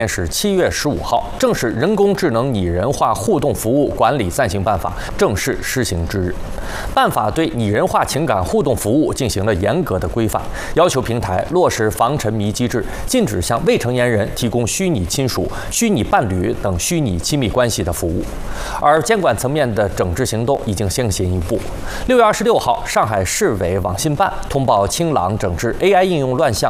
是7月15号，正是人工智能拟人化互动服务管理暂行办法正式施行之日。办法对拟人化情感互动服务进行了严格的规范，要求平台落实防沉迷机制，禁止向未成年人提供虚拟亲属、虚拟伴侣等虚拟亲密关系的服务。而监管层面的整治行动已经先行一步。6月26号，上海市委网信办通报清朗整治 AI 应用乱象